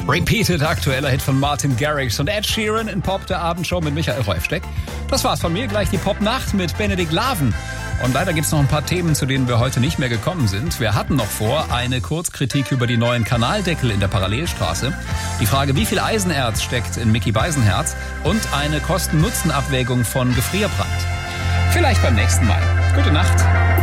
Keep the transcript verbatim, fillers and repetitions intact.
Repeated, aktueller Hit von Martin Garrix und Ed Sheeran in Pop, der Abendshow mit Michael Reufsteck. Das war's von mir, gleich die Pop-Nacht mit Benedikt Laven. Und leider gibt's noch ein paar Themen, zu denen wir heute nicht mehr gekommen sind. Wir hatten noch vor eine Kurzkritik über die neuen Kanaldeckel in der Parallelstraße, die Frage, wie viel Eisenerz steckt in Micky Beisenherz und eine Kosten-Nutzen-Abwägung von Gefrierbrand. Vielleicht beim nächsten Mal. Gute Nacht.